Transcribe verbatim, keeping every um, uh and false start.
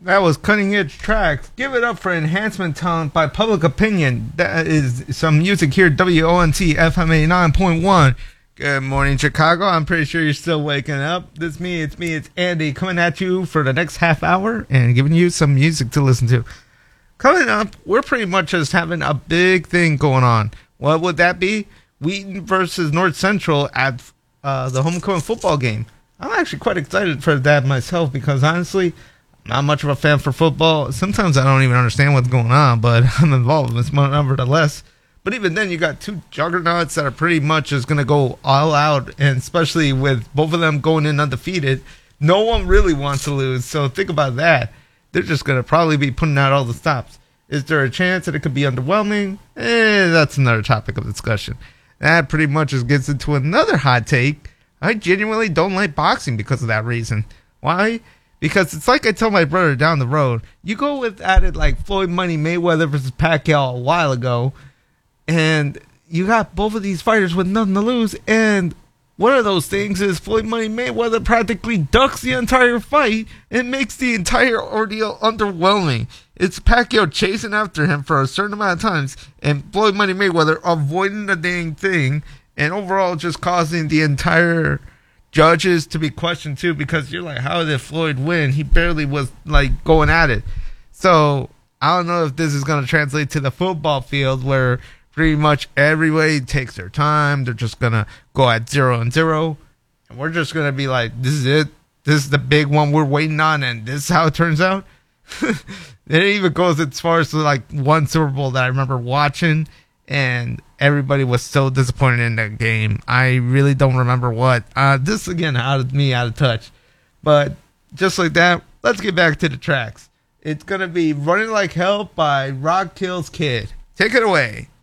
That was Cutting Edge Tracks. Give it up for Enhancement Talent by Public Opinion. That is some music here at W O N T F M eighty-nine point one. Good morning, Chicago. I'm pretty sure you're still waking up. This me, it's me, it's Andy coming at you for the next half hour and giving you some music to listen to. Coming up, we're pretty much just having a big thing going on. What would that be? Wheaton versus North Central at uh, the homecoming football game. I'm actually quite excited for that myself because honestly, I'm not much of a fan for football. Sometimes I don't even understand what's going on, but I'm involved in this nevertheless. But even then, you got two juggernauts that are pretty much just going to go all out, and especially with both of them going in undefeated, no one really wants to lose. So think about that. They're just going to probably be putting out all the stops. Is there a chance that it could be underwhelming? Eh, that's another topic of discussion. That pretty much just gets into another hot take. I genuinely don't like boxing because of that reason. Why? Because it's like I told my brother down the road. You go with at it like Floyd Money Mayweather versus Pacquiao a while ago, and you got both of these fighters with nothing to lose, and one of those things is Floyd Money Mayweather practically ducks the entire fight and makes the entire ordeal underwhelming. It's Pacquiao chasing after him for a certain amount of times, and Floyd Money Mayweather avoiding the dang thing, and overall just causing the entire judges to be questioned too, because you're like, how did Floyd win? He barely was like going at it. So I don't know if this is going to translate to the football field where pretty much everybody takes their time. They're just going to go at zero and zero. And we're just going to be like, this is it. This is the big one we're waiting on. And this is how it turns out. It even goes as far as like one Super Bowl that I remember watching, and everybody was so disappointed in that game. I really don't remember what. Uh, this, again, out of me, out of touch. But just like that, let's get back to the tracks. It's going to be Running Like Hell by Rock Kills Kid. Take it away.